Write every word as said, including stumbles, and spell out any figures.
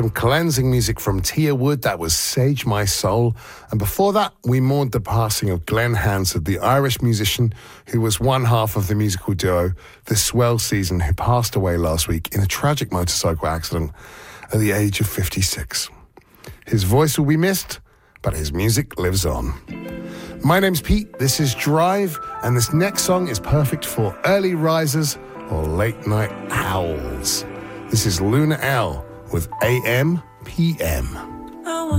some cleansing music from Tia Wood. That was Sage My Soul. And before that, we mourned the passing of Glenn Hansard, the Irish musician who was one half of the musical duo The Swell Season, who passed away last week in a tragic motorcycle accident at the age of fifty-six. His voice will be missed, but his music lives on. My name's Pete, this is Drive, and this next song is perfect for early risers or late night owls. This is Luna L with A M P M.